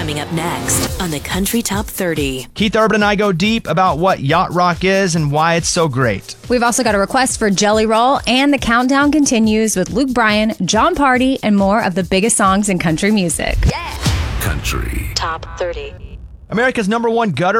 coming up next on the Country Top 30. Keith Urban and I go deep about what yacht rock is and why it's so great. We've also got a request for Jelly Roll, and the countdown continues with Luke Bryan, John Party, and more of the biggest songs in country music. Yeah. Country Top 30. America's #1 gutter